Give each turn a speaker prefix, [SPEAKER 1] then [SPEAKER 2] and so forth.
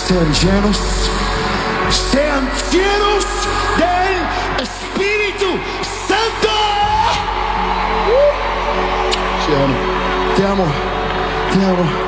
[SPEAKER 1] sean llenos del Espíritu Santo. Te amo, te amo, te amo.